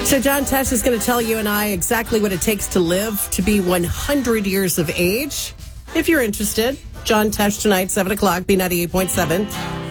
So John Tesh is going to tell you and I exactly what it takes to live to be 100 years of age. If you're interested, John Tesh tonight, 7 o'clock, B98.7.